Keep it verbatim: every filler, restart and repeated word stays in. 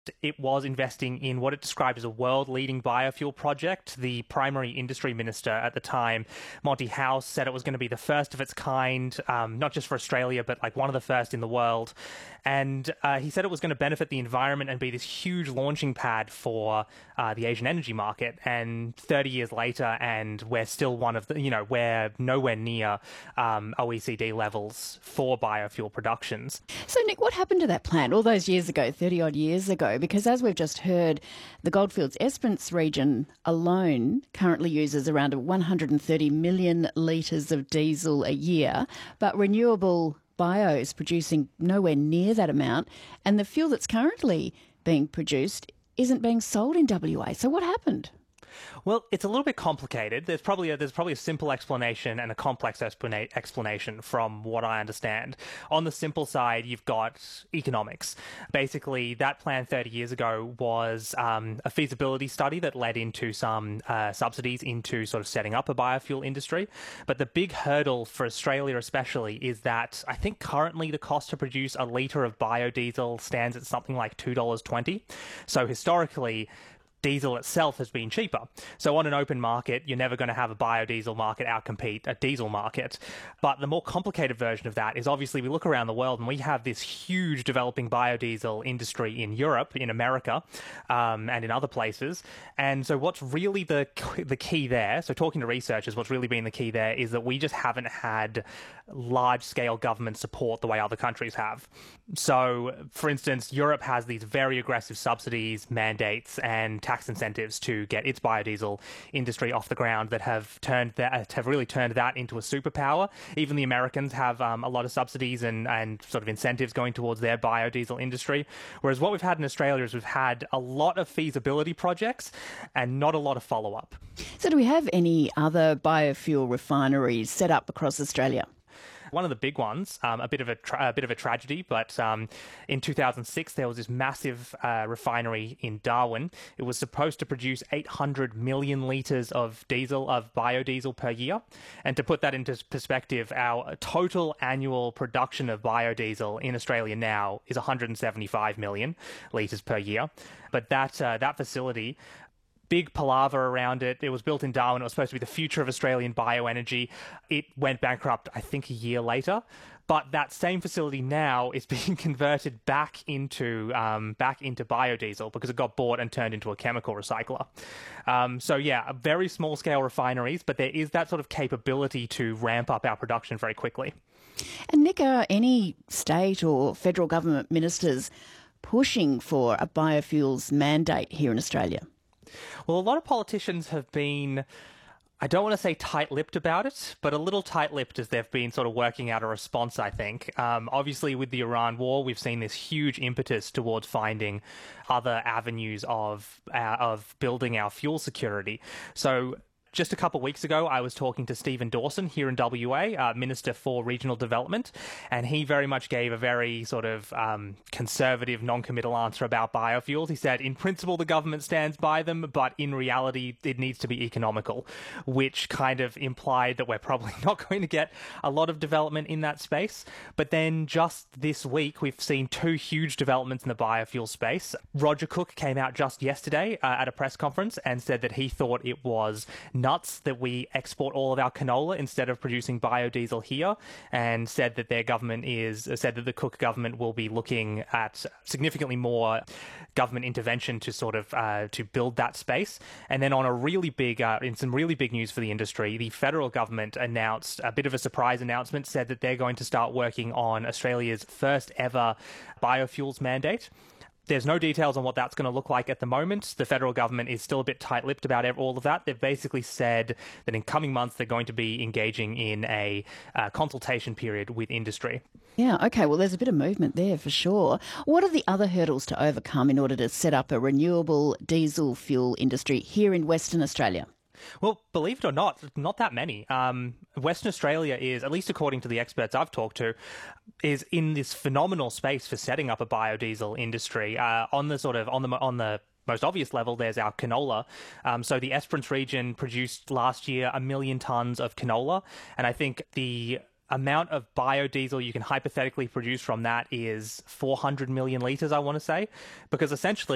It was investing in what it described as a world-leading biofuel project. The primary industry minister at the time, Monty House, said it was going to be the first of its kind, um, not just for Australia, but like one of the first in the world. And uh, he said it was going to benefit the environment and be this huge launching pad for uh, the Asian energy market. And thirty years later, and we're still one of the, you know, we're nowhere near um, O E C D levels for biofuel productions. So, Nick, what happened to that plant all those years ago, thirty-odd years ago? Because as we've just heard, the Goldfields Esperance region alone currently uses around one hundred thirty million litres of diesel a year, but renewable bio is producing nowhere near that amount, and the fuel that's currently being produced isn't being sold in W A. So what happened? Well, it's a little bit complicated. There's probably a, there's probably a simple explanation and a complex explana- explanation from what I understand. On the simple side, you've got economics. Basically, that plan thirty years ago was um, a feasibility study that led into some uh, subsidies into sort of setting up a biofuel industry. But the big hurdle for Australia especially is that I think currently the cost to produce a litre of biodiesel stands at something like two dollars twenty. So historically, diesel itself has been cheaper. So on an open market, you're never going to have a biodiesel market outcompete a diesel market. But the more complicated version of that is obviously we look around the world and we have this huge developing biodiesel industry in Europe, in America, um, and in other places. And so what's really the the key there, so talking to researchers, what's really been the key there is that we just haven't had large-scale government support the way other countries have. So, for instance, Europe has these very aggressive subsidies, mandates, and tax incentives to get its biodiesel industry off the ground that have turned that have really turned that into a superpower. Even the Americans have um, a lot of subsidies and, and sort of incentives going towards their biodiesel industry. Whereas what we've had in Australia is we've had a lot of feasibility projects and not a lot of follow-up. So do we have any other biofuel refineries set up across Australia? One of the big ones, um, a bit of a, tra- a bit of a tragedy, but um, in two thousand six there was this massive uh, refinery in Darwin. It was supposed to produce eight hundred million litres of diesel, of biodiesel per year. And to put that into perspective, our total annual production of biodiesel in Australia now is one hundred seventy-five million litres per year. But that uh, that facility, big palaver around it. It was built in Darwin. It was supposed to be the future of Australian bioenergy. It went bankrupt, I think, a year later. But that same facility now is being converted back into um, back into biodiesel because it got bought and turned into a chemical recycler. Um, so yeah, very small scale refineries, but there is that sort of capability to ramp up our production very quickly. And Nick, are any state or federal government ministers pushing for a biofuels mandate here in Australia? Well, a lot of politicians have been, I don't want to say tight-lipped about it, but a little tight-lipped as they've been sort of working out a response, I think. Um, obviously, with the Iran war, we've seen this huge impetus towards finding other avenues of uh, of building our fuel security. So just a couple of weeks ago, I was talking to Stephen Dawson here in W A, uh, Minister for Regional Development, and he very much gave a very sort of um, conservative, non-committal answer about biofuels. He said, in principle, the government stands by them, but in reality, it needs to be economical, which kind of implied that we're probably not going to get a lot of development in that space. But then just this week, we've seen two huge developments in the biofuel space. Roger Cook came out just yesterday uh, at a press conference and said that he thought it was nuts that we export all of our canola instead of producing biodiesel here, and said that their government is said that the Cook government will be looking at significantly more government intervention to sort of uh, to build that space. And then on a really big, uh, in some really big news for the industry, the federal government announced a bit of a surprise announcement, said that they're going to start working on Australia's first ever biofuels mandate. There's no details on what that's going to look like at the moment. The federal government is still a bit tight-lipped about all of that. They've basically said that in coming months they're going to be engaging in a uh, consultation period with industry. Yeah, okay, well, there's a bit of movement there for sure. What are the other hurdles to overcome in order to set up a renewable diesel fuel industry here in Western Australia? Well, believe it or not, not that many. Um, Western Australia is, at least according to the experts I've talked to, is in this phenomenal space for setting up a biodiesel industry. Uh, on the sort of on the on the most obvious level, there's our canola. Um, so the Esperance region produced last year a million tons of canola, and I think the amount of biodiesel you can hypothetically produce from that is four hundred million litres, I want to say, because essentially